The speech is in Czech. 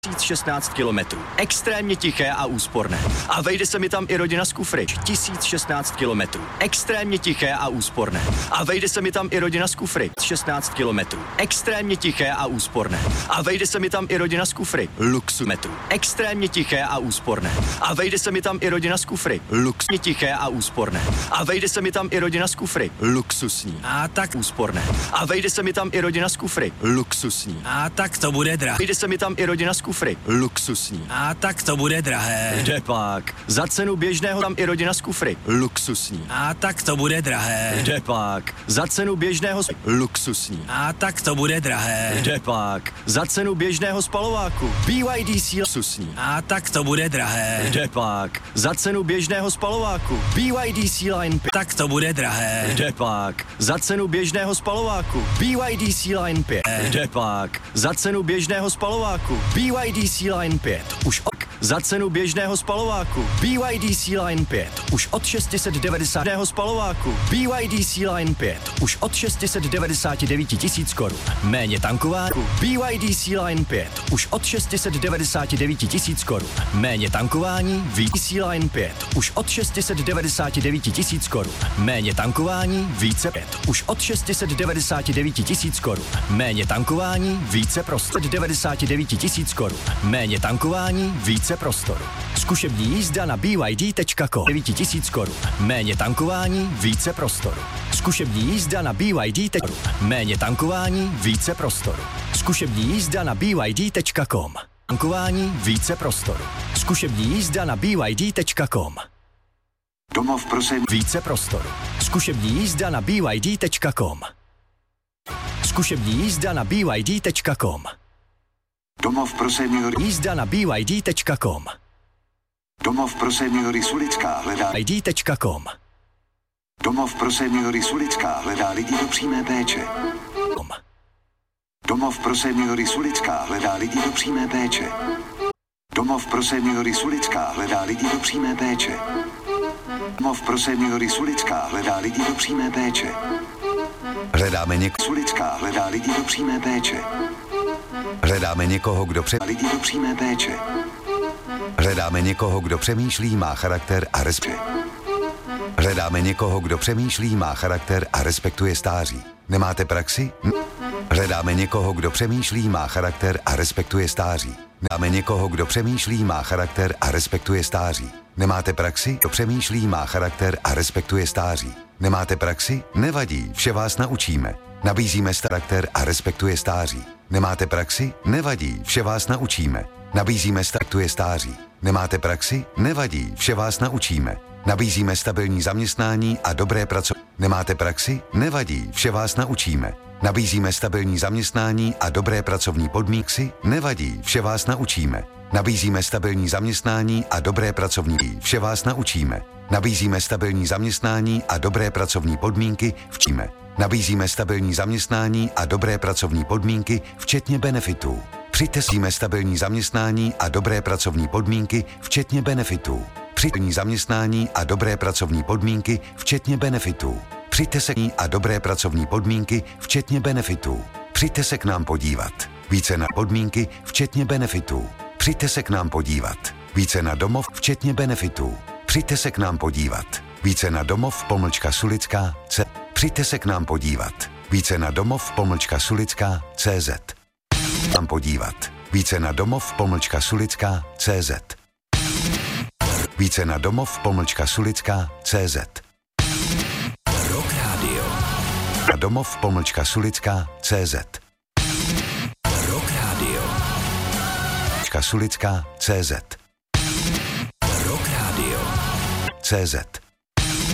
1016 kilometrů. Extrémně tiché a úsporné. A vejde se mi tam i rodina z kufry. 1016 kilometrů. Extrémně tiché a úsporné. A vejde se mi tam i rodina z kufry. 16 kilometrů. Extrémně tiché a úsporné. A vejde se mi tam i rodina z kufry. Luxumetrů. Extrémně tiché a úsporné. A vejde se mi tam i rodina z kufry. Luxně tiché a úsporné. A vejde se mi tam i rodina z kufry. Luxusní. A tak Úsporné. A vejde se mi tam i rodina z kufry. Luxusní. A tak to bude drahé. Vejde se mi tam i rodina z kufry. Luxusní. A tak to bude drahé. Jde pak. Za cenu běžného tam i rodina z kufry. Luxusní. A tak to bude drahé. Jde pak. Za cenu běžného luxusní. A tak to bude drahé. Jde pak. Za cenu běžného spalováku. BYD luxusní. A tak to bude drahé. Jde pak. Za cenu běžného spalováku. BYD Sea-Line 5. Tak to bude drahé. Jde pak. Za cenu běžného spalováku. BYD Sea-Line 5. Jde pak. Za cenu běžného spalováku. BYD Sea-Line 5. Už za cenu běžného spalováku. BYD Sea-Line 5. Už od 690 spalováku. BYD Sea-Line 5. Už od 699 tisíc korun. Méně tankováku. BYD Sea-Line 5. Už od 699 tisíc korun. Méně tankování. BYD Sea-Line 5. Už od 699 tisíc korun. Méně tankování. Více 5. Už od 699 tisíc korun. Méně tankování. Více prostor. 99 tisíc korun. Méně tankování. Více prostoru. Zkušební jízda na BYD.com 9 tisíc korun. Méně tankování, více prostoru. Zkušební jízda na BYD.com. Méně tankování, více prostoru. Zkušební jízda na BYD.com. Tankování, více prostoru. Zkušební jízda na BYD.com. Domov prosím. Více prostoru. Zkušební jízda na BYD.com. Zkušební jízda na BYD.com. Domov pro seniory. Jízda na BYD.com. Domov pro seniory Sulická hledá. BYD.com. Domov pro seniory Sulická hledá lidi do přímé péče. Domov pro seniory Sulická hledá lidi do přímé péče. Domov pro seniory Sulická hledá lidi do přímé péče. Domov pro seniory Sulická hledá lidi do přímé péče. Hledáme někoho. Sulická hledá lidi do přímé péče. Hledáme někoho, kdo lidi do přímé péče. Hledáme někoho, kdo přemýšlí, má charakter a respektuje. Hledáme někoho, kdo přemýšlí, má charakter a respektuje stáří. Nemáte praxi? Hledáme někoho, kdo přemýšlí, má charakter a respektuje stáří. Hledáme někoho, kdo přemýšlí, má charakter a respektuje stáří. Nemáte praxi? Kdo přemýšlí, má charakter a respektuje stáří. Nemáte praxi? Nevadí, vše vás naučíme. Nabízíme charakter a respektuje stáří. Nemáte praxi? Nevadí, vše vás naučíme. Nabízíme respektuje stáří. Nemáte praxi? Nevadí, vše vás naučíme. Nabízíme stabilní zaměstnání a dobré pracovní. Nemáte praxi? Nevadí, vše vás naučíme. Nabízíme stabilní zaměstnání a dobré pracovní podmínky. Nevadí, vše vás naučíme. Nabízíme stabilní zaměstnání a dobré pracovní. Vše vás naučíme. Nabízíme stabilní zaměstnání a dobré pracovní podmínky. Včíme. Nabízíme stabilní zaměstnání a dobré pracovní podmínky, včetně benefitů. Přijďte stabilní zaměstnání a dobré pracovní podmínky, včetně benefitů. Přijďte zaměstnání a dobré pracovní podmínky, včetně benefitů. Přijďte se a dobré pracovní podmínky, včetně benefitů. Přijďte se k nám podívat. Více na podmínky, včetně benefitů. Přijďte se k nám podívat. Více na domov, včetně benefitů. Přijďte se k nám podívat. Více na domov _Sulická C. Přijďte se k nám podívat. Více na domov _Sulická CZ. Tam podívat. Více na domov _Sulická CZ. Více na domov _Sulická CZ. Rock Radio. Na domov _Sulická CZ. Rock Radio. Sulická CZ. Rock Radio. CZ.